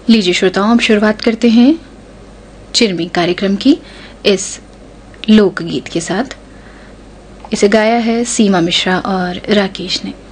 लीजिए श्रोताओं, अब शुरुआत करते हैं चिरमी कार्यक्रम की इस लोकगीत के साथ। इसे गाया है सीमा मिश्रा और राकेश ने।